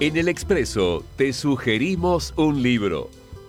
En El Expreso te sugerimos un libro.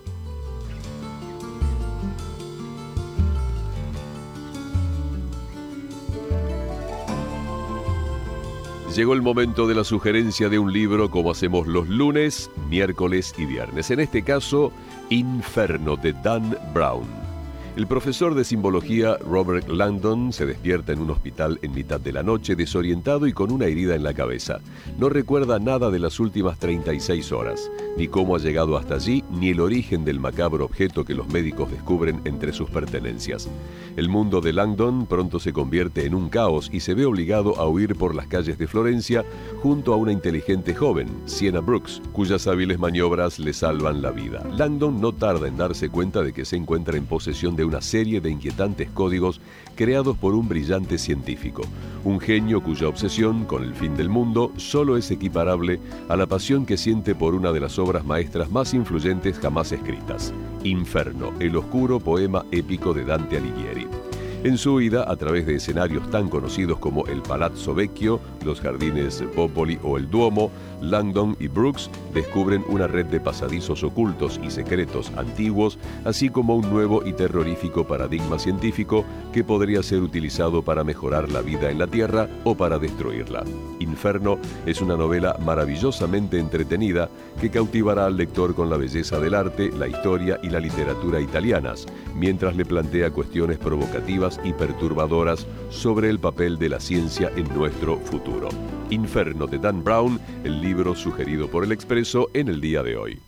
Llegó el momento de la sugerencia de un libro, como hacemos los lunes, miércoles y viernes. En este caso, Inferno, de Dan Brown. El profesor de simbología Robert Langdon se despierta en un hospital en mitad de la noche, desorientado y con una herida en la cabeza. No recuerda nada de las últimas 36 horas, ni cómo ha llegado hasta allí, ni el origen del macabro objeto que los médicos descubren entre sus pertenencias. El mundo de Langdon pronto se convierte en un caos y se ve obligado a huir por las calles de Florencia junto a una inteligente joven, Sienna Brooks, cuyas hábiles maniobras le salvan la vida. Langdon no tarda en darse cuenta de que se encuentra en posesión de una serie de inquietantes códigos creados por un brillante científico, un genio cuya obsesión con el fin del mundo solo es equiparable a la pasión que siente por una de las obras maestras más influyentes jamás escritas, Inferno, el oscuro poema épico de Dante Alighieri. En su huida a través de escenarios tan conocidos como el Palazzo Vecchio, los Jardines Popoli o el Duomo, Langdon y Brooks descubren una red de pasadizos ocultos y secretos antiguos, así como un nuevo y terrorífico paradigma científico que podría ser utilizado para mejorar la vida en la Tierra o para destruirla. Inferno es una novela maravillosamente entretenida que cautivará al lector con la belleza del arte, la historia y la literatura italianas, mientras le plantea cuestiones provocativas y perturbadoras sobre el papel de la ciencia en nuestro futuro. Inferno, de Dan Brown, el libro sugerido por El Expreso en el día de hoy.